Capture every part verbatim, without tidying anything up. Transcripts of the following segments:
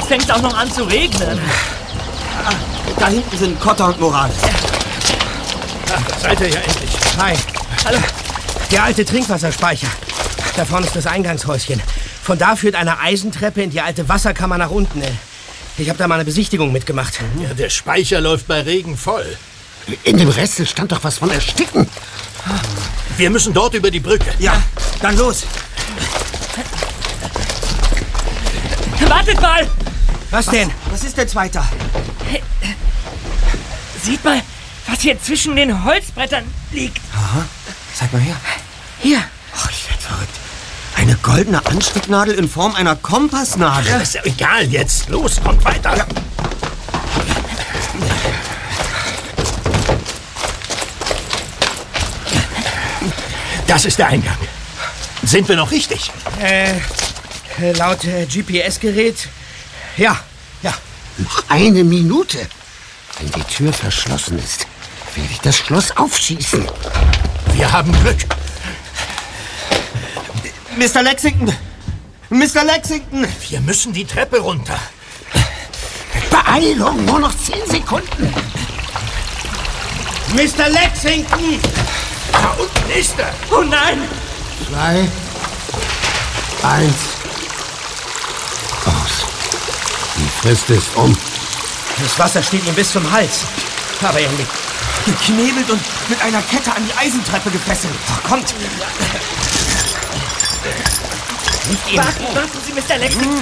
fängt auch noch an zu regnen. Ah, da hinten sind Cotta und Morales. Ach, seid ihr ja endlich. Hi. Hallo. Der alte Trinkwasserspeicher. Da vorne ist das Eingangshäuschen. Von da führt eine Eisentreppe in die alte Wasserkammer nach unten. Ich habe da mal eine Besichtigung mitgemacht. Ja, der Speicher läuft bei Regen voll. In dem Rest stand doch was von Ersticken. Wir müssen dort über die Brücke. Ja, dann los. Wartet mal! Was denn? Was ist denn weiter? Sieht mal, was hier zwischen den Holzbrettern liegt. Aha. Zeig mal her. Hier. Ach, ich werd verrückt. Eine goldene Anstecknadel in Form einer Kompassnadel. Ja, ist ja egal jetzt. Los, kommt weiter. Ja. Das ist der Eingang. Sind wir noch richtig? Äh, äh laut äh, G P S-Gerät. Ja, ja. Noch eine Minute. Wenn die Tür verschlossen ist, werde ich das Schloss aufschießen. Wir haben Glück. Mister Lexington! Mister Lexington! Wir müssen die Treppe runter. Beeilung, nur noch zehn Sekunden. Mister Lexington! Da unten ist er. Oh nein! Zwei, eins, aus. Die Frist ist um. Das Wasser steht ihm bis zum Hals. Aber er liegt Geknebelt und mit einer Kette an die Eisentreppe gefesselt. Ach, kommt! nicht ihn. Warten, warten Sie, Mister Lexington.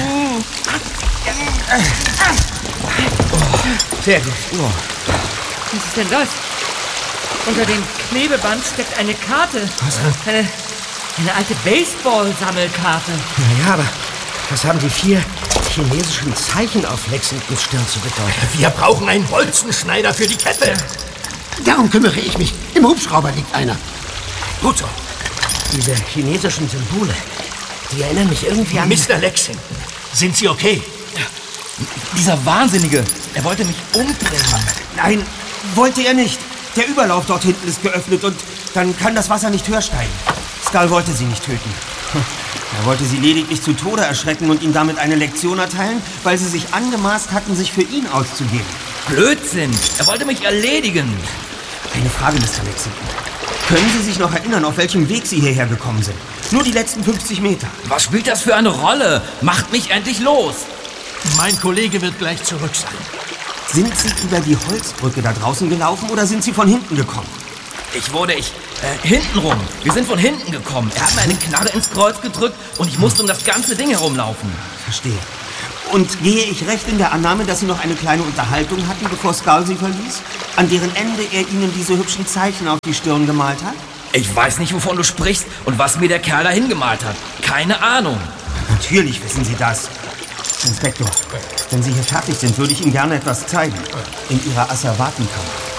Sehr gut. Was ist denn das? Unter dem Klebeband steckt eine Karte. Was? Eine, eine alte Baseball-Sammelkarte. Naja, aber was haben die vier chinesischen Zeichen auf Lexingtons Stirn zu bedeuten? Wir brauchen einen Bolzenschneider für die Kette. Darum kümmere ich mich. Im Hubschrauber liegt einer. Gut so. Diese chinesischen Symbole, die erinnern mich irgendwie an... Mister Lexington, sind Sie okay? Dieser Wahnsinnige, er wollte mich umbringen. Nein, wollte er nicht. Der Überlauf dort hinten ist geöffnet und dann kann das Wasser nicht höher steigen. Skull wollte sie nicht töten. Er wollte sie lediglich zu Tode erschrecken und ihnen damit eine Lektion erteilen, weil sie sich angemaßt hatten, sich für ihn auszugeben. Blödsinn, er wollte mich erledigen. Eine Frage, Mister Lexington. Können Sie sich noch erinnern, auf welchem Weg Sie hierher gekommen sind? Nur die letzten fünfzig Meter. Was spielt das für eine Rolle? Macht mich endlich los. Mein Kollege wird gleich zurück sein. Sind Sie über die Holzbrücke da draußen gelaufen oder sind Sie von hinten gekommen? Ich wurde, ich, äh, hintenrum. Wir sind von hinten gekommen. Er hat mir eine Knarre ins Kreuz gedrückt und ich musste um das ganze Ding herumlaufen. Verstehe. Und gehe ich recht in der Annahme, dass Sie noch eine kleine Unterhaltung hatten, bevor Skull Sie verließ? An deren Ende er Ihnen diese hübschen Zeichen auf die Stirn gemalt hat? Ich weiß nicht, wovon du sprichst und was mir der Kerl da hingemalt hat. Keine Ahnung. Natürlich wissen Sie das. Inspektor, wenn Sie hier fertig sind, würde ich Ihnen gerne etwas zeigen. In Ihrer Asservatenkammer.